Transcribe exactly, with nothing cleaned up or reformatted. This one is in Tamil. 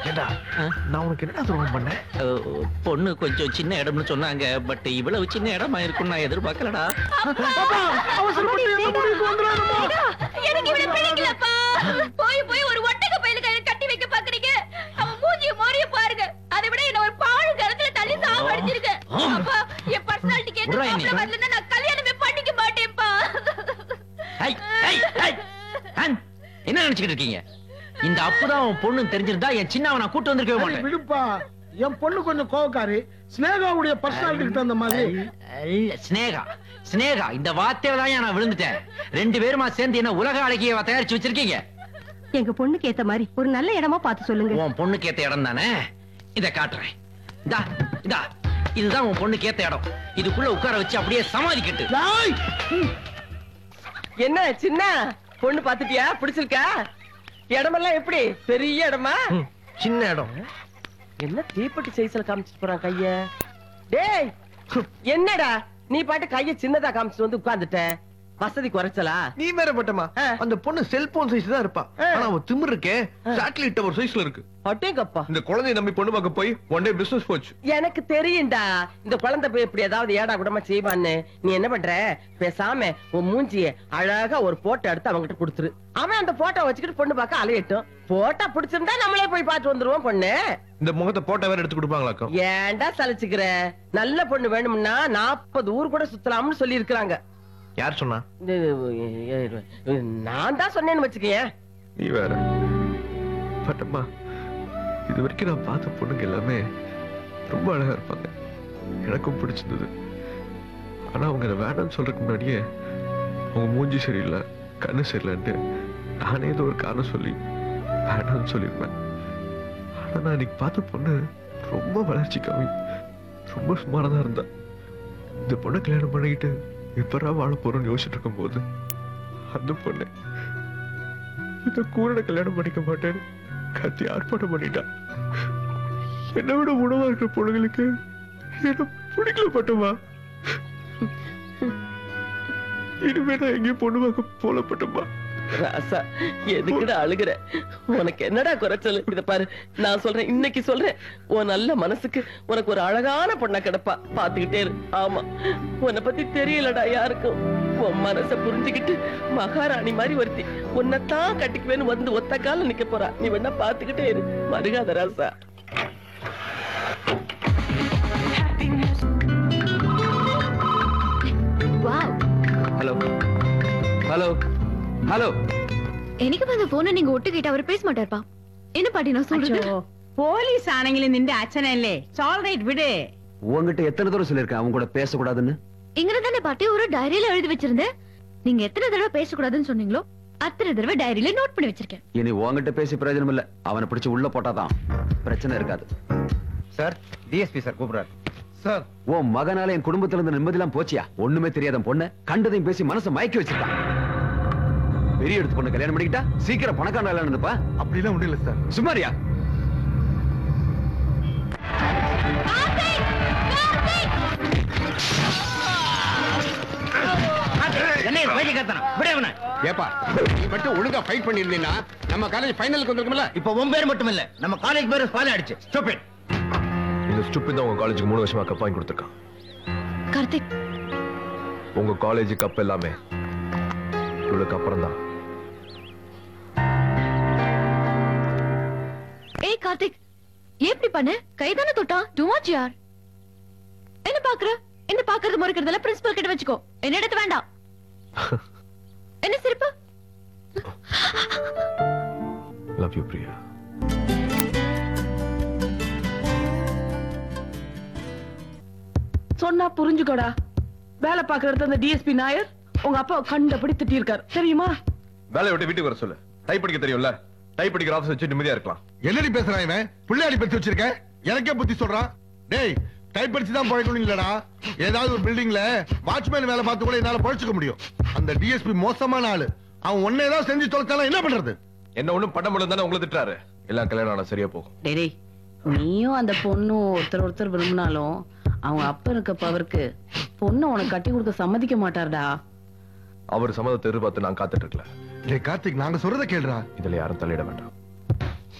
நான் உனக்கு என்ன துரோகம் பண்ணேன்? பொண்ணு கொஞ்சம் சின்ன இடம்னு சொன்னாங்க. பட் இவ்வளவு சின்ன இடமா இருக்கும் நான் எதிர்பார்க்கலடா. எனக்கு இவனை பிடிக்கலப்பா. போய் போய் ஒரு ஒட்டக பையில கட்டி வைக்க பாக்குறீங்க. அவன் மூஞ்சிய மோரிய பாருங்க. அதை விட என்ன ஒரு பாழு கரத்துல தள்ளி சாவடிச்சிருக்க. அப்பா என் பர்சனாலிட்டி கேட்டு மாப்பிள வரலன்னா நான் கல்யாணமே பண்ணிக்க மாட்டேன்ப்பா. என்ன நினைச்சுக்கிட்டு இருக்கீங்க? இந்த அப்புதான் உன் பொண்ணு தெரிஞ்சிருந்தா என் சின்னவன் நான் கூட்டு வந்திருக்கவே மாட்டேன். விடுப்பா, என் பொண்ணு கொஞ்சம் கோவக்காரி. ஸ்னேகாவுடைய பர்சனாலிட்டிக்கு தகுந்த மாதிரி. ஸ்னேகா ஸ்னேகா இந்த வார்த்தையில தான் நான் விழுந்துட்டேன். ரெண்டு பேருமா சேர்ந்து என்ன உலக அழகிய தயாரிச்சு வச்சிருக்கீங்க. எங்க பொண்ணுக்கு ஏத்த மாதிரி ஒரு நல்ல இடமா பார்த்து சொல்லுங்க. உன் பொண்ணுக்கு ஏத்த இடம் தானே, இத காட்டுறேன். இதா இதா இதுதான் உன் பொண்ணுக்கு ஏத்த இடம். இதுக்குள்ள உட்கார வச்சு அப்படியே சமாதிக்கட்டு. என்ன சின்ன பொண்ணு பாத்துட்டியா? பிடிச்சிருக்கா? இடமெல்லாம் எப்படி? பெரிய இடமா சின்ன இடம்? என்ன தீப்பெட்டி சைஸ்ல காமிச்சிட்டு போறான் கைய. டேய் என்னடா நீ பாட்டு கைய சின்னதா காமிச்சிட்டு வந்து உட்கார்ந்துட்ட? வசதி குறைச்சலா? நீ வேற பட்டமா? அந்த பொண்ணு செல்போன் சைஸ் தான் இருப்பா. ஆனா அவ திமிரு இருக்கே சாட்டலைட் டவர் சைஸ்ல இருக்கு. அட்டேங்கப்பா. இந்த குழந்தையை நம்பி பொண்ணு பார்க்க போய் ஒன் டே பிசினஸ் போச்சு. எனக்கு தெரியும்டா இந்த குழந்தை போய் இப்படி ஏதாவது ஏடா கூடமா செய்வான்னு. நீ என்ன பண்ற? பேசாம உன் மூஞ்சிய அழகா ஒரு போட்டோ எடுத்து அவங்கிட்ட கொடுத்துரு. அவன் அந்த போட்டோ வச்சுக்கிட்டு பொண்ணு பார்க்க அலையட்டும். போட்டோ பிடிச்சிருந்தா நம்மளே போய் பார்த்து வந்துருவோம். பொண்ணு இந்த முகத்தை போட்டோ வேற எடுத்து கொடுப்பாங்களா? ஏன்டா சலிச்சுக்கிற? நல்ல பொண்ணு வேணும்னா நாற்பது ஊர் கூட சுத்தலாம்னு சொல்லி இருக்கிறாங்க. யார் சொன்னா? நான் தான் சொன்னேன்னு வச்சுக்கேன். நீ வேற பட்டம்மா, இது வரைக்கும் நான் பார்த்த பொண்ணுங்க எல்லாமே ரொம்ப அழகா இருப்பாங்க. எனக்கும் பிடிச்சிருந்தது. ஆனா அவங்க வேண்டாம்னு சொல்றதுக்கு முன்னாடியே அவங்க மூஞ்சி சரியில்லை, கண்ணு சரியில்லைன்ட்டு நானே ஏதோ ஒரு காரணம் சொல்லி வேண்டாம்னு சொல்லியிருப்பேன். ஆனா நான் இன்னைக்கு பார்த்த பொண்ணு ரொம்ப வளர்ச்சி கம்மி, ரொம்ப சுமாரதான் இருந்தா. இந்த பொண்ணை கல்யாணம் பண்ணிக்கிட்டு எப்படா வாழ போறோம்னு யோசிச்சுட்டு இருக்கும் போது அந்த பொண்ணு இந்த கூரனை கல்யாணம் பண்ணிக்க மாட்டேன்னு கத்தி ஆர்ப்பாட்டம் பண்ணிட்டா. என்னை விட உணவா இருக்கிற பொண்ணுங்களுக்கு என்ன பிடிக்கல பட்டமா. இனிமே நான் எங்கேயும் பொண்ணு பார்க்க போல பட்டமா. ராசா எதுக்குடா அழுகுற? உனக்கு என்னடா குறைச்சல்? இத பாரு, நான் சொல்றேன், இன்னைக்கு சொல்றேன், உன் நல்ல மனசுக்கு உனக்கு ஒரு அழகான பொண்ணா கிடப்பா. பாத்துக்கிட்டே இரு. ஆமா, உன்னை பத்தி தெரியலடா யாருக்கும். உன் மனச புரிஞ்சுக்கிட்டு மகாராணி மாதிரி ஒருத்தி உன்னைத்தான் கட்டிக்குவேன்னு வந்து ஒத்த கால நிக்க போறா. நீ வேணா பாத்துக்கிட்டே இரு. மருகாத ராசா. Hello hello hello. എനിക്ക് വന്ന ഫോൺ நீங்க ஒட்டுக்கிட்ட அவர் பேச மாட்டார்ப்பா. என்ன பாட்டி நான் சொல்றது? போலீஸ் ஆணைங்கள நின்ற அச்சனல்லே. சால்ரைட் விடு. உங்ககிட்ட எத்தனை தடவை சொல்லிருக்கேன் அவங்க கூட பேச கூடாதுன்னு? இங்க தானே பாட்டி ஒரு டைரியில எழுதி வச்சிருந்தேன். நீங்க எத்தனை தடவை பேச கூடாதுன்னு சொன்னீங்களோ அத்தனை தடவை டைரியில நோட் பண்ணி வச்சிருக்கேன். இனி உங்ககிட்ட பேசி பிரயோஜனம் இல்ல. அவனை பிடிச்சு உள்ள போட்டாதான் பிரச்சனை இருக்காது. சார், டிஎஸ்பி சார் கூப்பிடுறாரு. சார், உன் மகனால என் குடும்பத்துல இருந்த நிம்மதியெல்லாம் போச்சியா? ஒண்ணுமே தெரியாத பொண்ணு கண்டதையும் பேசி மனசை மயக்கி வச்சிருக்கான். பெரிய எடுத்து பொண்ணு கல்யாணம் பண்ணிக்கிட்டா சீக்கிரம் பணக்காரன் இல்லைன்னு அப்படிலாம் ஒண்ணு இல்ல சார். சுமாரியா? ஒழுங்கா ஃபைட் பண்ணிருந்தீங்கன்னா நம்ம காலேஜ் ஃபைனலுக்கு வந்திருக்கும்ல. இப்ப உன் பேர் மட்டும் இல்ல, நம்ம காலேஜ் பேர் ஸ்பாயில் ஆயிடுச்சு. ஸ்டூபிட். இந்த ஸ்டூபிட் தான் உங்க காலேஜுக்கு மூணு வருஷமா கப் வாங்கி கொடுத்துருக்கான். கார்த்திக், உங்க காலேஜ் கப் எல்லாமே இவளுக்கு அப்புறம் தான். ஏய் கார்த்திக், எப்படி பண்ண? கைதான தொட்டா? டூ மச் யார். என்ன பாக்குற? என்ன பாக்குறது முறைக்கிறதெல்லாம் பிரின்சிபல் கிட்ட வச்சுக்கோ. என்ன எடுத்து வேண்டாம். என்ன சிரிப்பு? Love you Priya. சொன்னா புரிஞ்சுக்கோடா. வேலை பாக்குறது அந்த டிஎஸ்பி நாயர் உங்க அப்பா கண்டபடி திட்டி இருக்காரு தெரியுமா? வேலையை விட்டு வீட்டுக்கு வர சொல்லு. டைப் படிக்க தெரியும்ல? டைப் படிக்கிற ஆபீஸ் வச்சு நிம்மதியா இருக்கலாம். என்னடி பேசுறான் இவன்? பிள்ளையாடி பத்தி வச்சிருக்க? எனக்கே புத்தி சொல்றான். டேய், டைப் படிச்சு தான் பழக்கணும் இல்லடா. ஏதாவது ஒரு பில்டிங்ல வாட்ச்மேன் வேலை பார்த்து கூட என்னால பழச்சுக்க முடியும். அந்த டிஎஸ்பி மோசமான ஆளு. அவன் ஒன்னே ஏதாவது செஞ்சு தொலைச்சாலும் என்ன பண்றது? என்ன ஒண்ணும் பண்ண முடியும் தானே உங்களை திட்டுறாரு. எல்லாம் கல்யாணம் ஆனா சரியா போகும். டேய், நீயும் அந்த பொண்ணும் ஒருத்தர் ஒருத்தர் விரும்பினாலும் அவங்க அப்ப இருக்க பவருக்கு பொண்ணு உனக்கு கட்டி கொடுக்க சம்மதிக்க மாட்டார்டா. அவர் சம்மதத்தை எதிர்பார்த்து நான் காத்துட்டு இருக்கல. டேய் கார்த்திக், நாங்க சொல்றத கேளுடா. இதுல யாரும் தலையிட வேண்டாம்.